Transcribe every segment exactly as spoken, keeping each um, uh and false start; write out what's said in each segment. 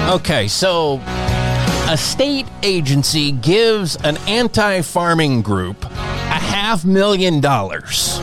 Okay, so a state agency gives an anti-farming group a half million dollars.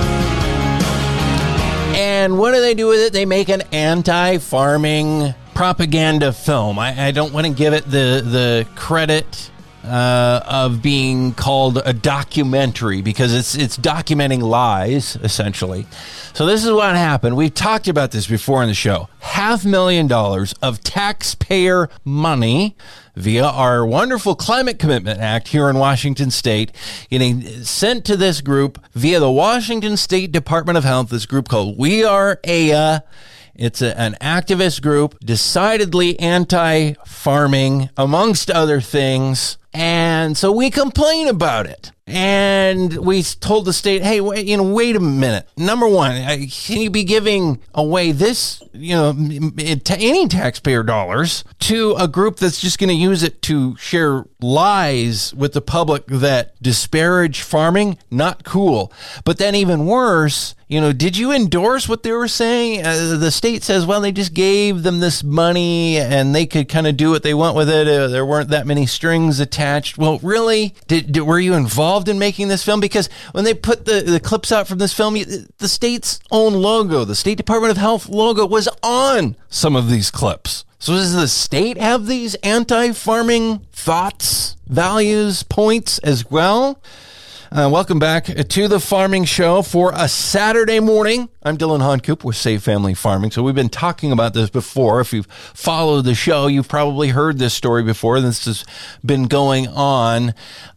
And what do they do with it? They make an anti-farming propaganda film. I, I don't want to give it the, the credit uh, of being called a documentary because it's it's documenting lies, essentially. So this is what happened. We've talked about this before in the show. Half million dollars of taxpayer money via our wonderful Climate Commitment Act here in Washington State getting sent to this group via the Washington State Department of Health, this group called We Are A I A. It's a, an activist group, decidedly anti-farming, amongst other things. And so we complain about it. And we told the state, hey, wait, you know, wait a minute. Number one, can you be giving away this, you know, any taxpayer dollars to a group that's just going to use it to share lies with the public that disparage farming? Not cool. But then even worse, you know, did you endorse what they were saying? Uh, the state says, well, they just gave them this money and they could kind of do what they want with it. Uh, there weren't that many strings attached. Well, really? Did, did were you involved in making this film? Because when they put the, the clips out from this film, the state's own logo, the State Department of Health logo, was on some of these clips. So does the state have these anti-farming thoughts, values, points as well? Uh, welcome back to the Farming Show for a Saturday morning. I'm Dylan Honcoop with Save Family Farming. So we've been talking about this before. If you've followed the show, you've probably heard this story before. This has been going on.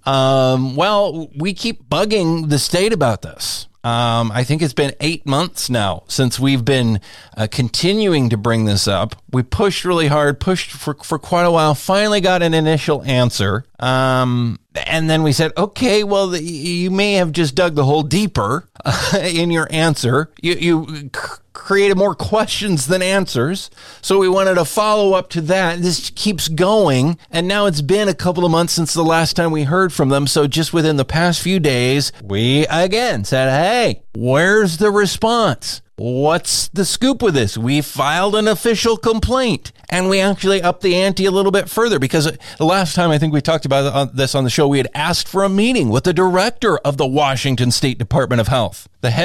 Um, well, we keep bugging the state about this. Um, I think it's been eight months now since we've been uh, continuing to bring this up. We pushed really hard, pushed for, for quite a while, finally got an initial answer. Um, and then we said, okay, well, the, you may have just dug the hole deeper uh, in your answer. You, you c- created more questions than answers. So we wanted a follow up to that. This keeps going. And now it's been a couple of months since the last time we heard from them. So just within the past few days, we again said, hey, where's the response? What's the scoop with this? We filed an official complaint and we actually upped the ante a little bit further because the last time I think we talked about this on the show, we had asked for a meeting with the director of the Washington State Department of Health. The head